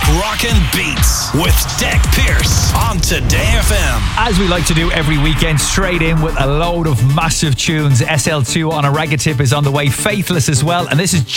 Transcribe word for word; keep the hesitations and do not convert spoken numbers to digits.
Rockin' Beats with Deck Pierce on Today F M. As we like to do every weekend, straight in with a load of massive tunes. S L two on a Ragga Tip is on the way, Faithless as well, and this is